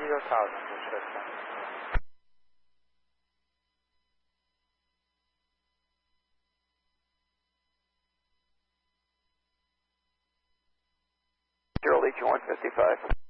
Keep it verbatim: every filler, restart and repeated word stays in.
zero thousand, which system? Zero Legion one fifty-five.